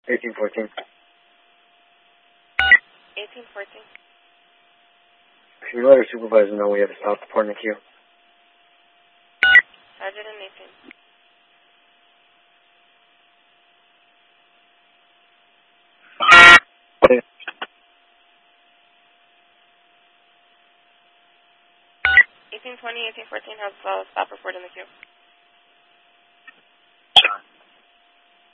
1814. 1814. Can you let our supervisor know we have a stop report in the queue? 118. 1820, 1814 has a stop report in the queue.